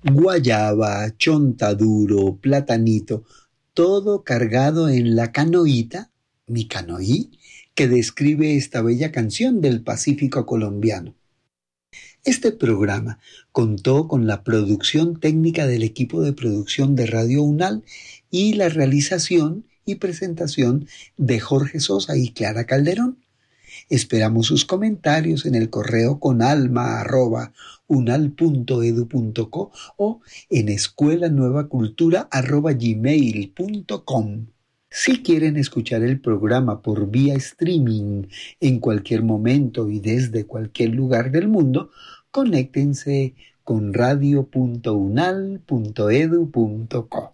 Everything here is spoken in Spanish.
guayaba, chontaduro, platanito, todo cargado en la canoita, mi canoí, que describe esta bella canción del Pacífico colombiano. Este programa contó con la producción técnica del equipo de producción de Radio UNAL y la realización y presentación de Jorge Sosa y Clara Calderón. Esperamos sus comentarios en el correo conalma@unal.edu.co o en escuelanuevacultura@gmail.com. Si quieren escuchar el programa por vía streaming en cualquier momento y desde cualquier lugar del mundo, conéctense con radio.unal.edu.co.